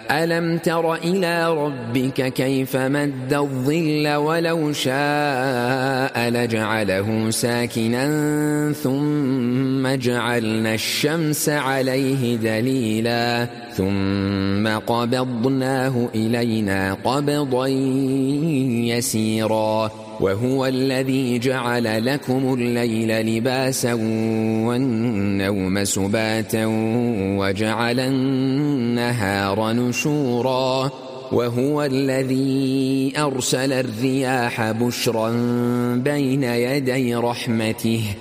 ألم تر إلى ربك كيف مد الظل ولو شاء لجعله ساكنا ثم جعلنا الشمس عليه دليلا ثم قبضناه إلينا قبضا يسيرا وهو الذي جعل لكم الليل لباسا والنوم سباتا وجعل النهار نشورا وهو الذي أرسل الرياح بشرا بين يدي رحمته